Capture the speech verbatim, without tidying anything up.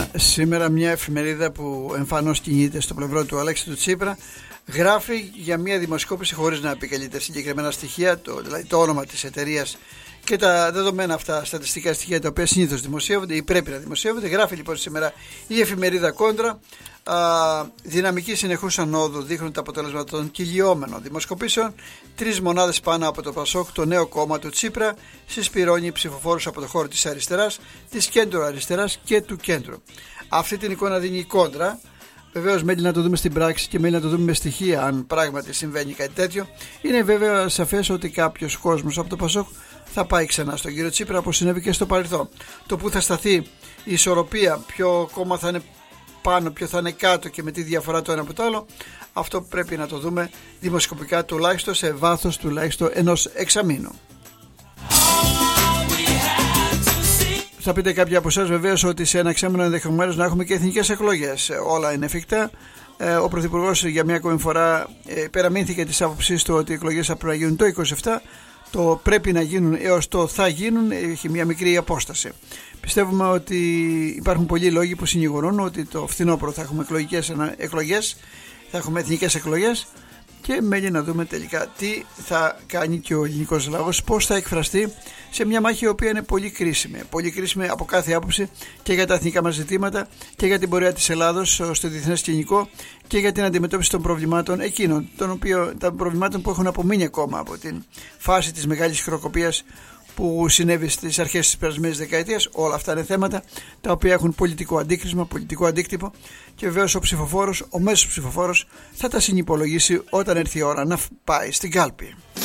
Σήμερα μια εφημερίδα που εμφανώς κινείται στο πλευρό του Αλέξη του Τσίπρα γράφει για μια δημοσκόπηση χωρίς να επικαλείται συγκεκριμένα στοιχεία, το, δηλαδή το όνομα της εταιρείας και τα δεδομένα αυτά στατιστικά στοιχεία τα οποία συνήθως δημοσιεύονται ή πρέπει να δημοσιεύονται. Γράφει λοιπόν σήμερα η εφημερίδα Κόντρα. Α, δυναμική συνεχούς ανόδου δείχνουν τα αποτελέσματα των κυλιόμενων δημοσκοπήσεων. Τρεις μονάδες πάνω από το Πασόκ, το νέο κόμμα του Τσίπρα, συσπηρώνει ψηφοφόρους από το χώρο της αριστεράς, της κέντρο αριστεράς και του κέντρου. Αυτή την εικόνα δίνει η Κόντρα. Βεβαίως, μέλη να το δούμε στην πράξη και μέλη να το δούμε με στοιχεία, αν πράγματι συμβαίνει κάτι τέτοιο. Είναι βέβαια σαφές ότι κάποιος κόσμος από το Πασόκ θα πάει ξανά στον κύριο Τσίπρα, όπως συνέβη και στο παρελθόν. Το που θα σταθεί η ισορροπία, ποιο κόμμα θα είναι πάνω, ποιο θα είναι κάτω και με τι διαφορά το ένα από το άλλο, αυτό πρέπει να το δούμε δημοσκοπικά, τουλάχιστον σε βάθος τουλάχιστον ενός εξαμήνου. Θα πείτε κάποιοι από εσάς βεβαίως ότι σε ένα εξάμηνο ενδεχομένως να έχουμε και εθνικές εκλογές. Όλα είναι εφικτά. Ο Πρωθυπουργός για μια ακόμη φορά υπεραμείνθηκε της άποψης του ότι οι εκλογές θα πρέπει να γίνουν το είκοσι επτά. Το πρέπει να γίνουν έως το θα γίνουν έχει μια μικρή απόσταση. Πιστεύουμε ότι υπάρχουν πολλοί λόγοι που συνηγορούν ότι το φθινόπωρο θα έχουμε εκλογικές εκλογές, θα έχουμε εθνικές εκλογές και μένει να δούμε τελικά τι θα κάνει και ο ελληνικός λαός, πώς θα εκφραστεί σε μια μάχη η οποία είναι πολύ κρίσιμη. Πολύ κρίσιμη από κάθε άποψη και για τα εθνικά μας ζητήματα και για την πορεία της Ελλάδος στο διεθνές σκηνικό και για την αντιμετώπιση των προβλημάτων εκείνων, των οποίων, των προβλημάτων που έχουν απομείνει ακόμα από την φάση της μεγάλης χρεοκοπίας που συνέβη στις αρχές της περασμένης δεκαετίας. Όλα αυτά είναι θέματα τα οποία έχουν πολιτικό αντίκρισμα, πολιτικό αντίκτυπο και βεβαίως ο ψηφοφόρος, ο μέσος ψηφοφόρος θα τα συνυπολογίσει όταν έρθει η ώρα να πάει στην κάλπη.